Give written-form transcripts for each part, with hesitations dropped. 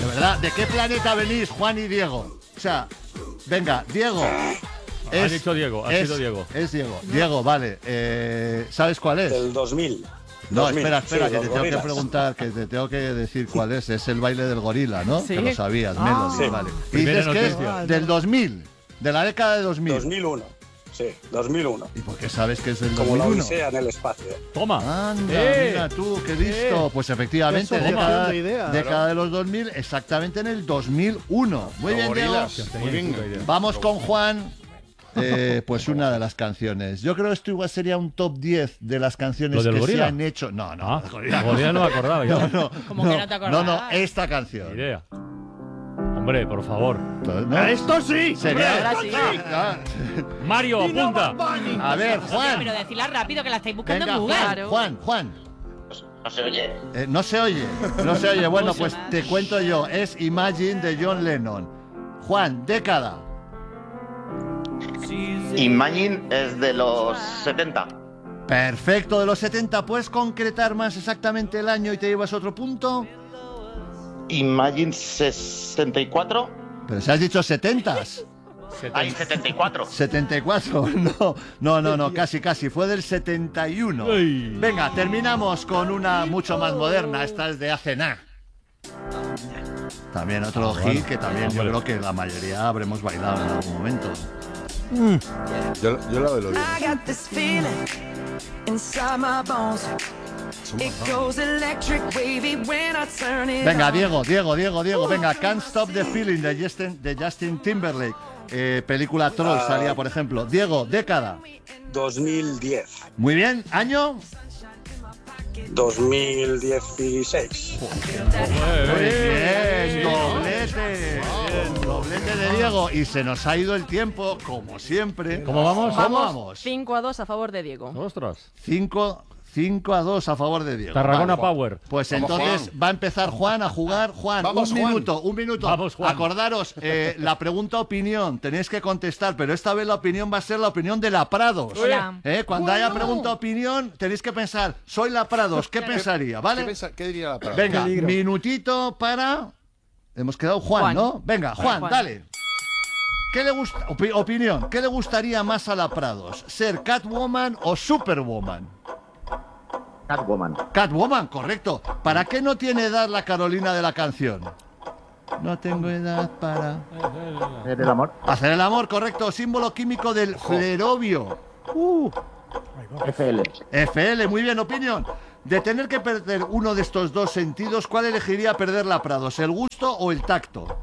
De verdad, ¿de qué planeta venís, Juan y Diego? O sea, venga, Diego. Ha dicho Diego, ha sido Diego. Es Diego. Diego, vale. ¿Sabes cuál es? Del 2000. No, 2000, espera, sí, que te los tengo que gorilas. preguntar, que te tengo que decir cuál es. Es el baile del gorila, ¿no? Sí. Que lo sabías, Melody, Sí. vale. Y Primera dices que noticia. es del 2000, de la década de 2000. 2001. Sí, 2001. ¿Y por qué sabes que es del Como la 2001? Odisea en el espacio. Toma. Anda, mira tú, qué listo. Pues efectivamente, Qué década asociación de ideas. década de los 2000, exactamente en el 2001. Muy bien, Diego. Gorilas. Muy bien. Vamos con Juan. Pues una de las canciones. Yo creo que esto igual sería un top 10 de las canciones ¿Lo del que gorila? se han hecho. No, no. Ah, gorila. Gorila no me acordaba yo. No, Como que no te acordabas. no, esta canción. Ni idea. Hombre, por favor. ¿No? ¡Esto sí! Sería- Ahora sí. Ah, Mario, apunta. A ver, Pero Juan. decirla rápido, que la estáis buscando Venga, en Google. Juan. No se oye. No se oye. No se oye. Bueno, pues te cuento yo. Es Imagine de John Lennon. Juan, década. Imagine es de los 70. Perfecto, de los 70. ¿Puedes concretar más exactamente el año y te llevas otro punto? Imagine 64. Pero si has dicho 70s. Hay 74. 74, no, casi, fue del 71. Ay. Venga, terminamos con una mucho más moderna, esta es de hace nada. También otro hit bueno. que también yo Hombre. creo que la mayoría habremos bailado en algún momento. Yo la de los I got this feeling inside my bones. It goes electric wavy when I turn it Venga, on. Diego, venga, Can't Stop the Feeling de Justin Timberlake. Película Troll salía, por ejemplo. Diego, década. 2010. Muy bien, año. 2016. Muy bien, doblete de Diego. Y se nos ha ido el tiempo, como siempre. ¿Cómo vamos? ¿Cómo vamos? 5-2 a favor de Diego. Ostras. 5-2 a favor de Diego. Tarragona Vale. Power. Pues Vamos, entonces Juan. va a empezar Juan a jugar. Juan, Vamos, un Juan. minuto. Vamos, Juan. Acordaros, la pregunta opinión, tenéis que contestar, pero esta vez la opinión va a ser la opinión de la Prados. Hola. Cuando haya pregunta opinión, tenéis que pensar, soy la Prados, ¿qué pensaría? ¿Vale? ¿Qué diría la palabra? Venga, Peligro. minutito para... Hemos quedado Juan, Juan. ¿no? Venga, Juan, Juan. dale. ¿Qué le gusta? Opinión, ¿qué le gustaría más a la Prados? ¿Ser Catwoman o Superwoman? Catwoman. Catwoman, correcto. ¿Para qué no tiene edad la Carolina de la canción? No tengo edad para... ¿El amor? Hacer el amor, correcto. Símbolo químico del flerobio. FL. FL, muy bien, opinión. De tener que perder uno de estos dos sentidos, ¿cuál elegiría perder la Prados? ¿El gusto o el tacto?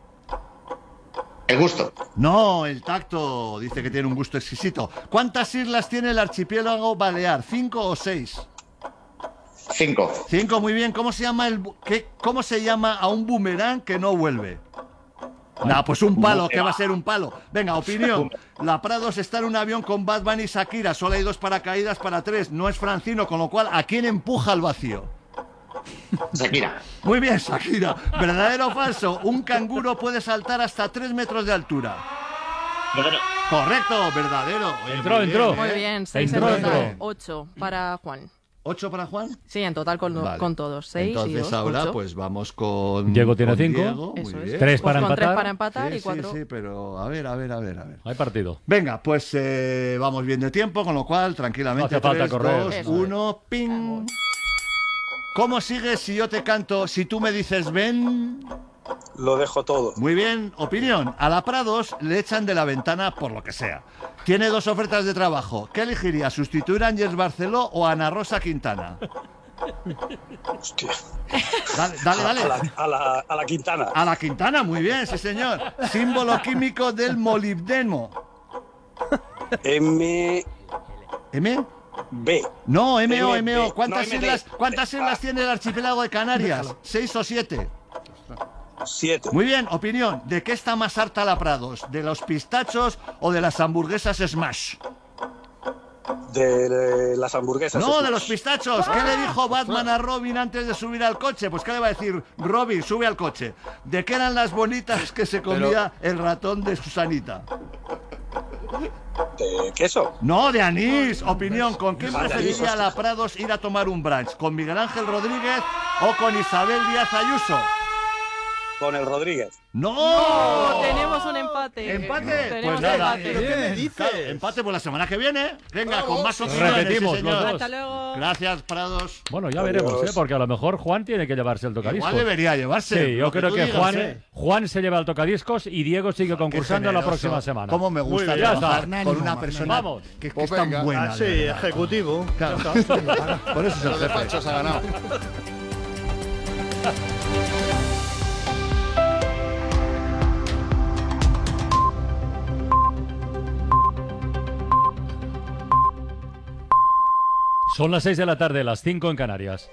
El gusto. No, el tacto. Dice que tiene un gusto exquisito. ¿Cuántas islas tiene el archipiélago Balear? ¿5 o 6? 5. 5, muy bien. ¿Cómo se llama cómo se llama a un boomerang que no vuelve? Nah, pues un palo, ¿qué va a ser un palo? Venga, opinión. La Prados está en un avión con Bad Bunny y Shakira. Solo hay 2 paracaídas para 3. No es Francino, con lo cual, ¿a quién empuja al vacío? Shakira. Muy bien, Shakira. ¿Verdadero o falso? Un canguro puede saltar hasta 3 metros de altura. Correcto, verdadero. Oye, Entró, muy entró. Muy bien, 6 en Entró, total. entró. 8 para Juan. ¿8 para Juan? Sí, en total con Vale. todos. 6 y Entonces 2, ahora 8. pues vamos con... Diego tiene con 5. Diego, muy Eso es. bien. 3 Pues para con 3 empatar. para empatar Sí, y 4. sí, pero a ver. Hay partido. Venga, pues vamos bien de tiempo, con lo cual, tranquilamente, No hace falta 3, correr. 2, Eso 1, ping. ¿Cómo sigues si yo te canto, si tú me dices ven? Lo dejo todo. Muy bien, opinión. A la Prados le echan de la ventana por lo que sea. Tiene 2 ofertas de trabajo. ¿Qué elegiría? ¿Sustituir a Ángeles Barceló o a Ana Rosa Quintana? Hostia. Dale. A la Quintana. A la Quintana, muy bien, sí señor. Símbolo químico del molibdeno. MB. ¿M? No, MO. MB. ¿Cuántas No, MD. islas tiene el archipiélago de Canarias? 6 o 7. 7. Muy bien, opinión. ¿De qué está más harta la Prados? ¿De los pistachos o de las hamburguesas Smash? De las hamburguesas. No, Smash. de los pistachos. ¿Qué le dijo Batman a Robin antes de subir al coche? Pues ¿qué le va a decir? Robin, sube al coche. ¿De qué eran las bonitas que se comía el ratón de Susanita? ¿De queso? No, de anís. Opinión, ¿con quién Ah, de anís, preferiría hostia. la Prados ir a tomar un brunch? ¿Con Miguel Ángel Rodríguez o con Isabel Díaz Ayuso? Con el Rodríguez. ¡No! Tenemos un empate. ¿Empate? Tenemos Pues nada. empate. ¿Pero qué me dices? Claro, empate por la semana que viene. Venga, con más Vamos. opciones. Repetimos sí, los señor. dos. Hasta luego. Gracias, Prados. Bueno, ya Adiós. veremos, porque a lo mejor Juan tiene que llevarse el tocadiscos. Igual debería llevarse. Sí, yo lo creo tú que digas, Juan se lleva el tocadiscos y Diego sigue concursando la generoso. próxima semana. Cómo me gusta bien, ya trabajar está. con una persona Vamos. que Pues es tan venga. buena. Sí, de verdad. ejecutivo. Claro. Por eso es el Los jefe. despachos ha ganado. Son las 6 de la tarde, las 5 en Canarias.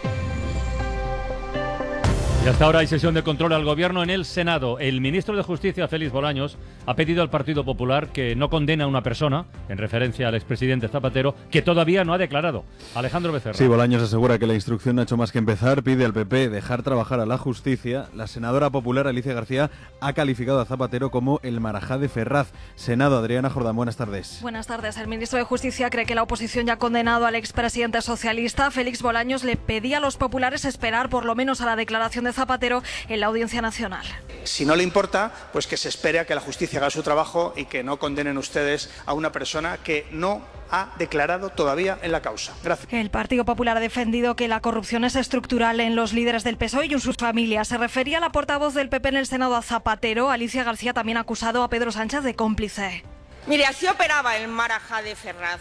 Y hasta ahora hay sesión de control al Gobierno en el Senado. El ministro de Justicia, Félix Bolaños, ha pedido al Partido Popular que no condene a una persona, en referencia al expresidente Zapatero, que todavía no ha declarado. Alejandro Becerra. Sí, Bolaños asegura que la instrucción no ha hecho más que empezar. Pide al PP dejar trabajar a la justicia. La senadora popular Alicia García ha calificado a Zapatero como el Marajá de Ferraz. Senado, Adriana Jordán, buenas tardes. Buenas tardes. El ministro de Justicia cree que la oposición ya ha condenado al expresidente socialista. Félix Bolaños le pedía a los populares esperar por lo menos a la declaración de Zapatero en la Audiencia Nacional. Si no le importa, pues que se espere a que la justicia haga su trabajo y que no condenen ustedes a una persona que no ha declarado todavía en la causa. Gracias. El Partido Popular ha defendido que la corrupción es estructural en los líderes del PSOE y en sus familias. Se refería a la portavoz del PP en el Senado, a Zapatero. Alicia García también ha acusado a Pedro Sánchez de cómplice. Mire, así operaba el Marajá de Ferraz.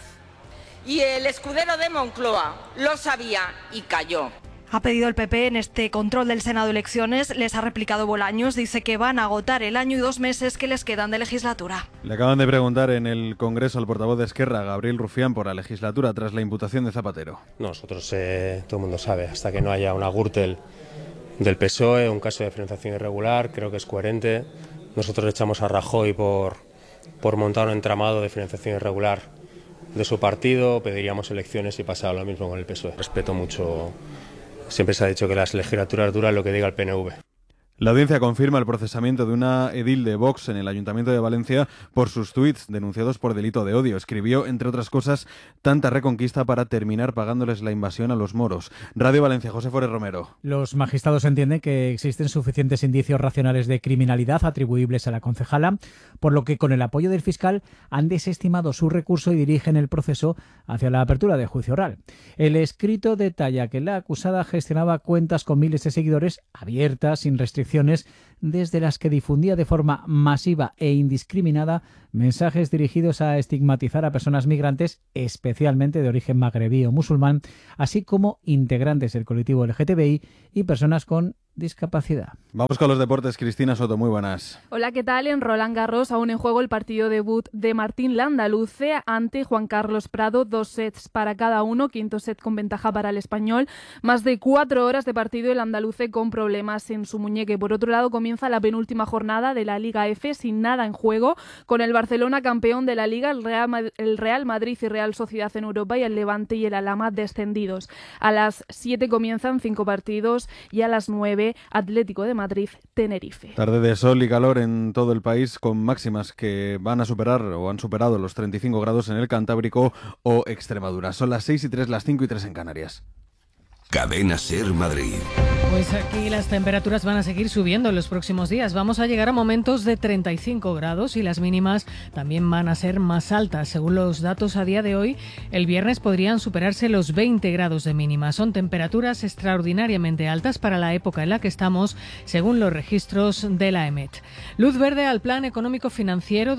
Y el escudero de Moncloa lo sabía y cayó. Ha pedido el PP en este control del Senado de elecciones. Les ha replicado Bolaños. Dice que van a agotar el año y 2 meses que les quedan de legislatura. Le acaban de preguntar en el Congreso al portavoz de Esquerra, Gabriel Rufián, por la legislatura tras la imputación de Zapatero. Nosotros, todo el mundo sabe, hasta que no haya una Gürtel del PSOE, un caso de financiación irregular, creo que es coherente. Nosotros echamos a Rajoy por montar un entramado de financiación irregular de su partido, pediríamos elecciones y pasara lo mismo con el PSOE. Respeto mucho. Siempre se ha dicho que las legislaturas duran lo que diga el PNV. La audiencia confirma el procesamiento de una edil de Vox en el Ayuntamiento de Valencia por sus tuits denunciados por delito de odio. Escribió, entre otras cosas, tanta reconquista para terminar pagándoles la invasión a los moros. Radio Valencia, José Forés Romero. Los magistrados entienden que existen suficientes indicios racionales de criminalidad atribuibles a la concejala, por lo que con el apoyo del fiscal han desestimado su recurso y dirigen el proceso hacia la apertura de juicio oral. El escrito detalla que la acusada gestionaba cuentas con miles de seguidores abiertas, sin restricciones, desde las que difundía de forma masiva e indiscriminada mensajes dirigidos a estigmatizar a personas migrantes, especialmente de origen magrebí o musulmán, así como integrantes del colectivo LGTBI y personas con discapacidad. Vamos con los deportes. Cristina Soto, muy buenas. Hola, ¿qué tal? En Roland Garros aún en juego el partido debut de Martín Landaluce ante Juan Carlos Prado, 2 sets para cada uno, quinto set con ventaja para el español. Más de 4 horas de partido y el andaluce con problemas en su muñeca. Por otro lado, comienza la penúltima jornada de la Liga F sin nada en juego, con el Barcelona campeón de la Liga, el Real Madrid y Real Sociedad en Europa y el Levante y el Alhama descendidos. A las 7 comienzan 5 partidos y a las 9 Atlético de Madrid, Tenerife. Tarde de sol y calor en todo el país, con máximas que van a superar o han superado los 35 grados en el Cantábrico o Extremadura. Son las 6:03, las 5:03 en Canarias. Cadena Ser Madrid. Pues aquí las temperaturas van a seguir subiendo en los próximos días. Vamos a llegar a momentos de 35 grados y las mínimas también van a ser más altas. Según los datos a día de hoy, el viernes podrían superarse los 20 grados de mínima. Son temperaturas extraordinariamente altas para la época en la que estamos, según los registros de la EMET. Luz verde al Plan Económico Financiero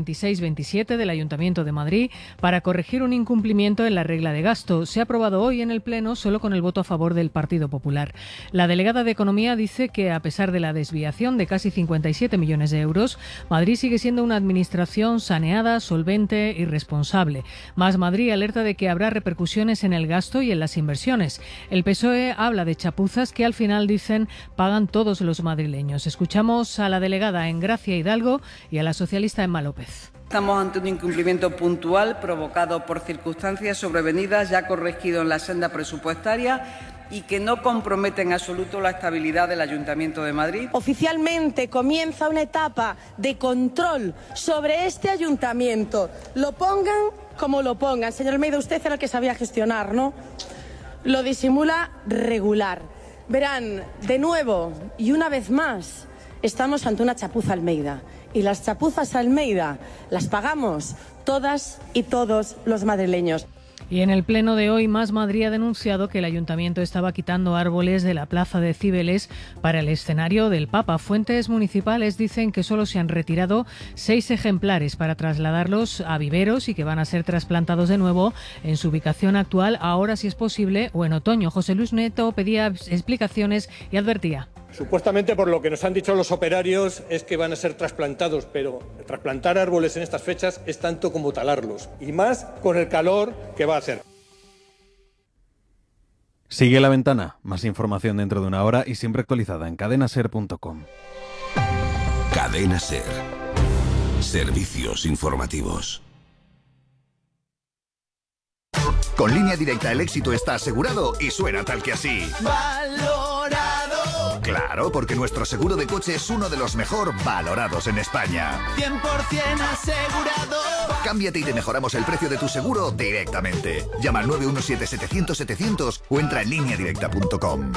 2026-27 del Ayuntamiento de Madrid para corregir un incumplimiento en la regla de gasto. Se ha aprobado hoy en el Pleno solo con el voto a favor del Partido Popular. La delegada de Economía dice que, a pesar de la desviación de casi 57 millones de euros, Madrid sigue siendo una administración saneada, solvente y responsable. Más Madrid alerta de que habrá repercusiones en el gasto y en las inversiones. El PSOE habla de chapuzas que al final, dicen, pagan todos los madrileños. Escuchamos a la delegada en Gracia Hidalgo y a la socialista Emma López. Estamos ante un incumplimiento puntual provocado por circunstancias sobrevenidas ya corregido en la senda presupuestaria y que no compromete en absoluto la estabilidad del Ayuntamiento de Madrid. Oficialmente comienza una etapa de control sobre este ayuntamiento. Lo pongan como lo pongan. Señor Almeida, usted era el que sabía gestionar, ¿no? Lo disimula regular. Verán, de nuevo y una vez más, estamos ante una chapuza Almeida. Y las chapuzas Almeida las pagamos todas y todos los madrileños. Y en el pleno de hoy, Más Madrid ha denunciado que el ayuntamiento estaba quitando árboles de la plaza de Cibeles para el escenario del Papa. Fuentes municipales dicen que solo se han retirado 6 ejemplares para trasladarlos a viveros y que van a ser trasplantados de nuevo en su ubicación actual, ahora si es posible o en otoño. José Luis Neto pedía explicaciones y advertía. Supuestamente, por lo que nos han dicho los operarios, es que van a ser trasplantados, pero trasplantar árboles en estas fechas es tanto como talarlos, y más con el calor que va a hacer. Sigue La Ventana. Más información dentro de una hora y siempre actualizada en cadenaser.com. Cadena Ser. Servicios informativos. Con Línea Directa el éxito está asegurado y suena tal que así. Valorado. Claro, porque nuestro seguro de coche es uno de los mejor valorados en España. 100% asegurado. Cámbiate y te mejoramos el precio de tu seguro directamente. Llama al 917-700-700 o entra en lineadirecta.com.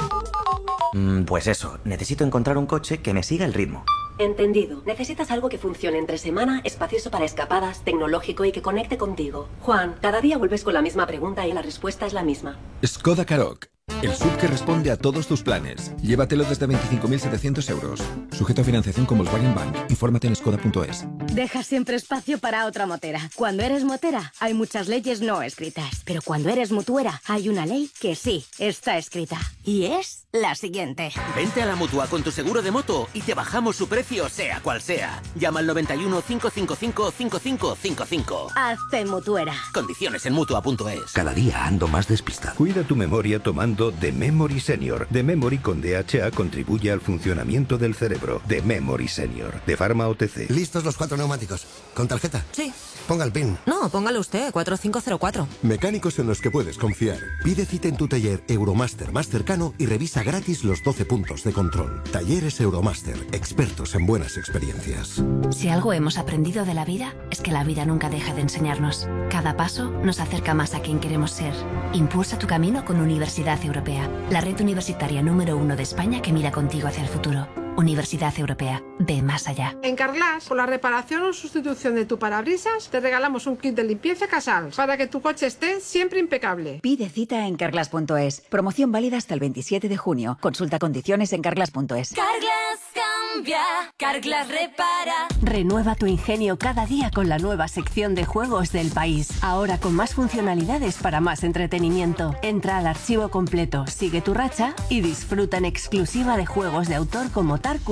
Pues eso, necesito encontrar un coche que me siga el ritmo. Entendido. Necesitas algo que funcione entre semana, espacioso para escapadas, tecnológico y que conecte contigo. Juan, cada día vuelves con la misma pregunta y la respuesta es la misma. Skoda Karoq. El SUV que responde a todos tus planes. Llévatelo desde 25.700 euros. Sujeto a financiación con Volkswagen Bank. Infórmate en skoda.es. Deja siempre espacio para otra motera. Cuando eres motera, hay muchas leyes no escritas. Pero cuando eres mutuera, hay una ley que sí está escrita. Y es la siguiente. Vente a la Mutua con tu seguro de moto y te bajamos su precio sea cual sea. Llama al 91 555 5555. Hazte mutuera. Condiciones en Mutua.es. Cada día ando más despistado. Cuida tu memoria tomando The Memory Senior. The Memory con DHA contribuye al funcionamiento del cerebro. The Memory Senior. De Pharma OTC. ¿Listos los 4 neumáticos? ¿Con tarjeta? Sí. Ponga el PIN. No, póngalo usted, 4504. Mecánicos en los que puedes confiar. Pide cita en tu taller Euromaster más cercano y revisa gratis los 12 puntos de control. Talleres Euromaster. Expertos en buenas experiencias. Si algo hemos aprendido de la vida, es que la vida nunca deja de enseñarnos. Cada paso nos acerca más a quien queremos ser. Impulsa tu camino con Universidad Europea, la red universitaria número 1 de España que mira contigo hacia el futuro. Universidad Europea, ve más allá. En Carglass, por la reparación o sustitución de tu parabrisas, te regalamos un kit de limpieza Casals para que tu coche esté siempre impecable. Pide cita en carglass.es. Promoción válida hasta el 27 de junio. Consulta condiciones en carglass.es. Carglass cambia, Carglass repara. Renueva tu ingenio cada día con la nueva sección de juegos del país. Ahora con más funcionalidades para más entretenimiento. Entra al archivo completo, sigue tu racha y disfruta en exclusiva de juegos de autor como Tarku